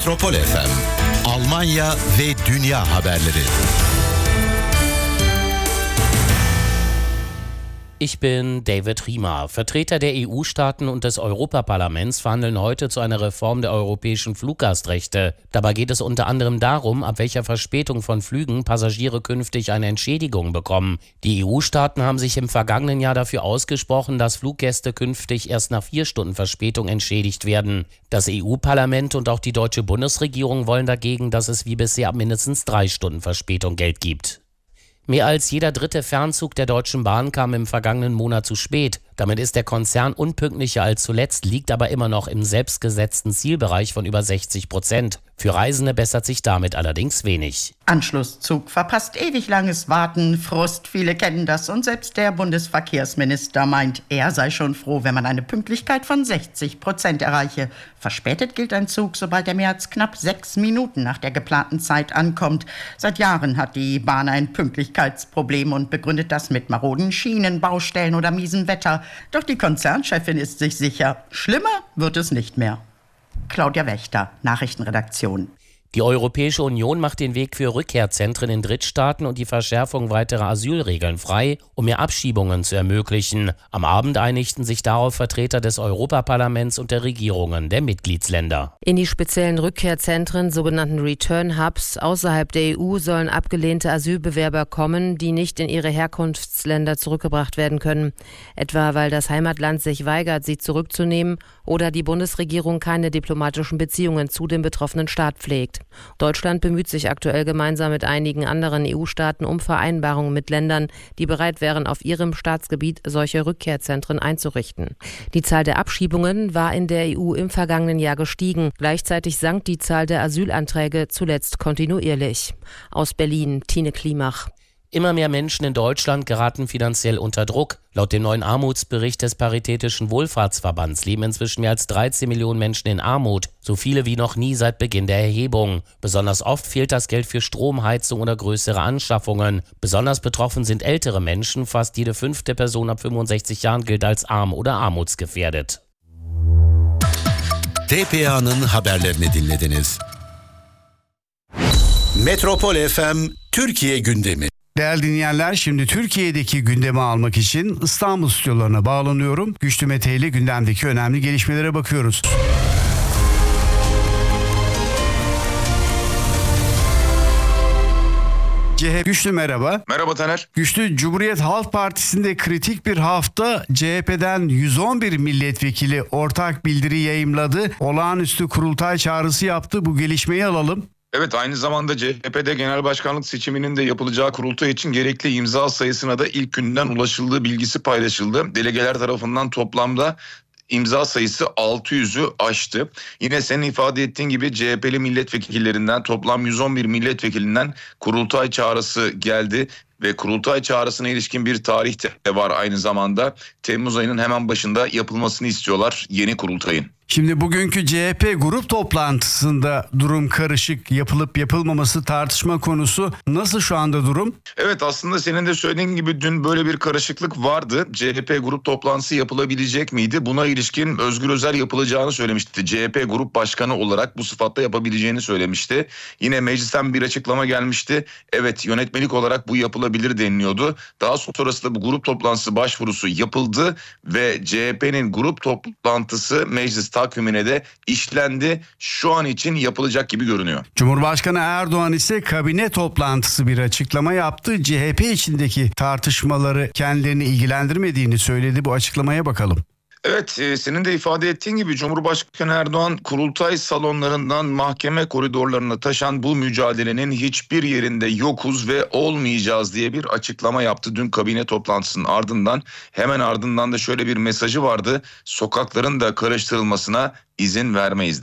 Metropol FM, Almanya ve dünya haberleri. Ich bin David Riemer. Vertreter der EU-Staaten und des Europaparlaments verhandeln heute zu einer Reform der europäischen Fluggastrechte. Dabei geht es unter anderem darum, ab welcher Verspätung von Flügen Passagiere künftig eine Entschädigung bekommen. Die EU-Staaten haben sich im vergangenen Jahr dafür ausgesprochen, dass Fluggäste künftig erst nach 4 Stunden Verspätung entschädigt werden. Das EU-Parlament und auch die deutsche Bundesregierung wollen dagegen, dass es wie bisher ab mindestens 3 Stunden Verspätung Geld gibt. Mehr als jeder 3. Fernzug der Deutschen Bahn kam im vergangenen Monat zu spät. Damit ist der Konzern unpünktlicher als zuletzt, liegt aber immer noch im selbstgesetzten Zielbereich von über 60%. Für Reisende bessert sich damit allerdings wenig. Anschlusszug verpasst, ewig langes Warten, Frust, viele kennen das und selbst der Bundesverkehrsminister meint, er sei schon froh, wenn man eine Pünktlichkeit von 60% erreiche. Verspätet gilt ein Zug, sobald er mehr als knapp 6 Minuten nach der geplanten Zeit ankommt. Seit Jahren hat die Bahn ein Pünktlichkeitsproblem und begründet das mit maroden Schienen, Baustellen oder miesem Wetter. Doch die Konzernchefin ist sich sicher, schlimmer wird es nicht mehr. Claudia Wächter, Nachrichtenredaktion. Die Europäische Union macht den Weg für Rückkehrzentren in Drittstaaten und die Verschärfung weiterer Asylregeln frei, um mehr Abschiebungen zu ermöglichen. Am Abend einigten sich darauf Vertreter des Europaparlaments und der Regierungen der Mitgliedsländer. In die speziellen Rückkehrzentren, sogenannten Return Hubs, außerhalb der EU sollen abgelehnte Asylbewerber kommen, die nicht in ihre Herkunftsländer zurückgebracht werden können. Etwa weil das Heimatland sich weigert, sie zurückzunehmen oder die Bundesregierung keine diplomatischen Beziehungen zu dem betroffenen Staat pflegt. Deutschland bemüht sich aktuell gemeinsam mit einigen anderen EU-Staaten um Vereinbarungen mit Ländern, die bereit wären, auf ihrem Staatsgebiet solche Rückkehrzentren einzurichten. Die Zahl der Abschiebungen war in der EU im vergangenen Jahr gestiegen. Gleichzeitig sank die Zahl der Asylanträge zuletzt kontinuierlich. Aus Berlin, Tine Klimach. Immer mehr Menschen in Deutschland geraten finanziell unter Druck. Laut dem neuen Armutsbericht des Paritätischen Wohlfahrtsverbands leben inzwischen mehr als 13 Millionen Menschen in Armut, so viele wie noch nie seit Beginn der Erhebung. Besonders oft fehlt das Geld für Strom, Heizung oder größere Anschaffungen. Besonders betroffen sind ältere Menschen, fast jede 5. Person ab 65 Jahren gilt als arm oder armutsgefährdet. TPA'nın haberlerini dinlediniz. Metropol FM Türkiye gündemi. Değerli dinleyenler, şimdi Türkiye'deki gündemi almak için İstanbul stüdyolarına bağlanıyorum. Güçlü Mete ile gündemdeki önemli gelişmelere bakıyoruz. Güçlü merhaba. Merhaba Taner. Güçlü, Cumhuriyet Halk Partisi'nde kritik bir hafta. CHP'den 111 milletvekili ortak bildiri yayımladı. Olağanüstü kurultay çağrısı yaptı. Bu gelişmeyi alalım. Evet, aynı zamanda CHP'de genel başkanlık seçiminin de yapılacağı kurultay için gerekli imza sayısına da ilk günden ulaşıldığı bilgisi paylaşıldı. Delegeler tarafından toplamda imza sayısı 600'ü aştı. Yine senin ifade ettiğin gibi CHP'li milletvekillerinden toplam 111 milletvekilinden kurultay çağrısı geldi. Ve kurultay çağrısına ilişkin bir tarih de var aynı zamanda. Temmuz ayının hemen başında yapılmasını istiyorlar yeni kurultayın. Şimdi bugünkü CHP grup toplantısında durum karışık, yapılıp yapılmaması tartışma konusu. Nasıl şu anda durum? Evet, aslında senin de söylediğin gibi dün böyle bir karışıklık vardı. CHP grup toplantısı yapılabilecek miydi? Buna ilişkin Özgür Özel yapılacağını söylemişti. CHP grup başkanı olarak bu sıfatla yapabileceğini söylemişti. Yine meclisten bir açıklama gelmişti. Evet, yönetmelik olarak bu yapılabilir deniliyordu. Daha sonrasında bu grup toplantısı başvurusu yapıldı ve CHP'nin grup toplantısı meclis takvimine de işlendi. Şu an için yapılacak gibi görünüyor. Cumhurbaşkanı Erdoğan ise kabine toplantısı bir açıklama yaptı. CHP içindeki tartışmaları kendilerini ilgilendirmediğini söyledi. Bu açıklamaya bakalım. Evet, senin de ifade ettiğin gibi Cumhurbaşkanı Erdoğan kurultay salonlarından mahkeme koridorlarına taşan bu mücadelenin hiçbir yerinde yokuz ve olmayacağız diye bir açıklama yaptı. Dün kabine toplantısının ardından, hemen ardından da şöyle bir mesajı vardı: sokakların da karıştırılmasına izin vermeyiz.